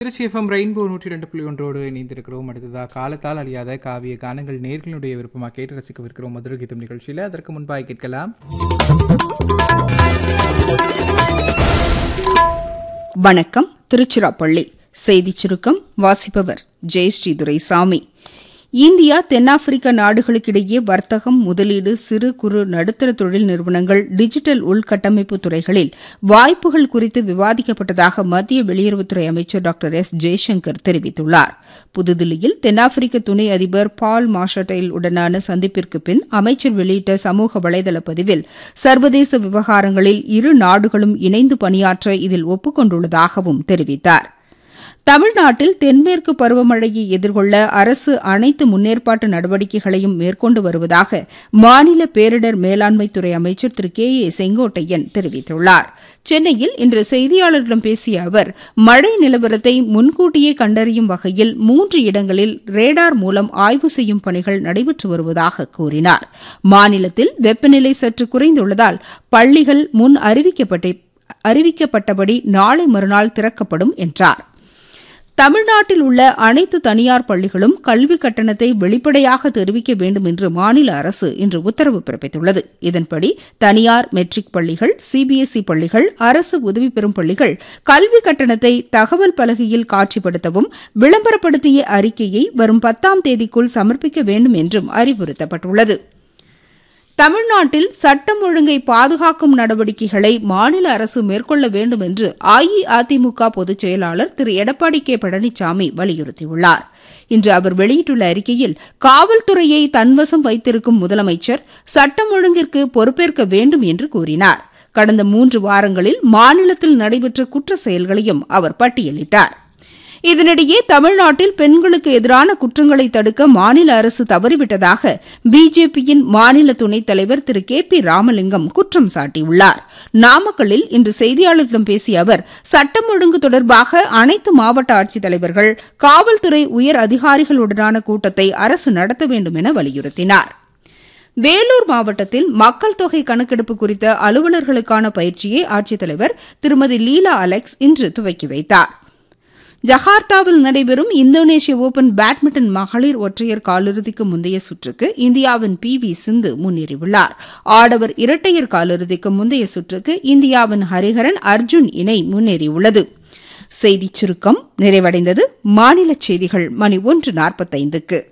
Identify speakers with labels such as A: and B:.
A: Trichy FM rainbow 102.1 இணைந்திருக்கிறோம். அடுத்ததாக காலத்தால் அழியாத காவிய கானங்கள் நேர்களுடைய விருப்பமாக கேட்டு ரசிக்கவிருக்கிறோம் மதுரை கீதம் நிகழ்ச்சியில். அதற்கு முன்பாக கேட்கலாம்.
B: வணக்கம். திருச்சிராப்பள்ளி செய்திச் சுருக்கம் வாசிப்பவர் ஜெயஸ்ரீ துரைசாமி. இந்தியா தென்னாப்பிரிக்க நாடுகளுக்கிடையே வர்த்தகம், முதலீடு, சிறு குறு நடுத்தர தொழில் நிறுவனங்கள், டிஜிட்டல் உள்கட்டமைப்பு துறைகளில் வாய்ப்புகள் குறித்து விவாதிக்கப்பட்டதாக மத்திய வெளியுறவுத்துறை அமைச்சர் டாக்டர் எஸ் ஜெய்சங்கர் தெரிவித்துள்ளார். புதுதில்லியில் தென்னாப்பிரிக்க துணை அதிபர் பால் மாஷாட்டைல் உடனான சந்திப்பிற்கு பின் அமைச்சர் வெளியிட்ட சமூக வலைதள பதிவில் சர்வதேச விவகாரங்களில் இரு நாடுகளும் இணைந்து பணியாற்ற இதில் ஒப்புக் கொண்டுள்ளதாகவும் தெரிவித்தார். தமிழ்நாட்டில் தென்மேற்கு பருவமழையை எதிர்கொள்ள அரசு அனைத்து முன்னேற்பாட்டு நடவடிக்கைகளையும் மேற்கொண்டு வருவதாக மாநில பேரிடர் மேலாண்மைத்துறை அமைச்சர் திரு கே ஏ செங்கோட்டையன் தெரிவித்துள்ளார். சென்னையில் இன்று செய்தியாளர்களிடம் பேசிய அவர், மழை நிலவரத்தை முன்கூட்டியே கண்டறியும் வகையில் 3 இடங்களில் ரேடார் மூலம் ஆய்வு செய்யும் பணிகள் நடைபெற்று வருவதாக கூறினார். மாநிலத்தில் வெப்பநிலை சற்று குறைந்துள்ளதால் பள்ளிகள் முன் அறிவிக்கப்பட்டபடி நாளை மறுநாள் திறக்கப்படும் என்றார். தமிழ்நாட்டில் உள்ள அனைத்து தனியார் பள்ளிகளும் கல்விக் கட்டணத்தை வெளிப்படையாக தெரிவிக்க வேண்டும் என்று மாநில அரசு இன்று உத்தரவு பிறப்பித்துள்ளது. இதன்படி தனியார் மெட்ரிக் பள்ளிகள், சிபிஎஸ்இ பள்ளிகள், அரசு உதவி பெறும் பள்ளிகள் கல்விக் கட்டணத்தை தகவல் பலகையில் காட்சிப்படுத்தவும், விளம்பரப்படுத்திய அறிக்கையை வரும் 10ஆம் தேதிக்குள் சமர்ப்பிக்க வேண்டும் என்றும் அறிவுறுத்தப்பட்டுள்ளது. தமிழ்நாட்டில் சட்டம் ஒழுங்கை பாதுகாக்கும் நடவடிக்கைகளை மாநில அரசு மேற்கொள்ள வேண்டும் என்று அஇஅதிமுக பொதுச் செயலாளர் திரு எடப்பாடி கே பழனிசாமி வலியுறுத்தியுள்ளார். இன்று அவர் வெளியிட்டுள்ள அறிக்கையில், காவல்துறையை தன்வசம் வைத்திருக்கும் முதலமைச்சர் சட்டம் ஒழுங்கிற்கு பொறுப்பேற்க வேண்டும் என்று கூறினார். கடந்த 3 வாரங்களில் மாநிலத்தில் நடைபெற்ற குற்ற செயல்களையும் அவர் பட்டியலிட்டார். இதனிடையே தமிழ்நாட்டில் பெண்களுக்கு எதிரான குற்றங்களை தடுக்க மாநில அரசு தவறிவிட்டதாக பிஜேபியின் மாநில துணைத் தலைவர் திரு கே பி ராமலிங்கம் குற்றம் சாட்டியுள்ளார். நாமக்கல்லில் இன்று செய்தியாளர்களிடம் பேசிய அவர், சட்டம் ஒழுங்கு தொடர்பாக அனைத்து மாவட்ட ஆட்சித்தலைவர்கள், காவல்துறை உயர் அதிகாரிகளுடனான கூட்டத்தை அரசு நடத்த வேண்டும் என வலியுறுத்தினார். வேலூர் மாவட்டத்தில் மக்கள் தொகை கணக்கெடுப்பு குறித்த அலுவலர்களுக்கான பயிற்சியை ஆட்சித்தலைவர் திருமதி லீலா அலெக்ஸ் இன்று துவக்கி வைத்தார். ஜகார்த்தாவில் நடைபெறும் இந்தோனேஷிய ஓபன் பேட்மிண்டன் மகளிர் ஒற்றையர் காலிறுதிக்கு முந்தைய சுற்றுக்கு இந்தியாவின் பி.வி. சிந்து முன்னேறியுள்ளார். ஆடவர் இரட்டையர் காலிறுதிக்கு முந்தைய சுற்றுக்கு இந்தியாவின் ஹரிஹரன் அர்ஜுன் இணை முன்னேறியுள்ளது. செய்திச் சுருக்கம் நிறைவடைந்தது. மாநில செய்திகள் மணி 1:45.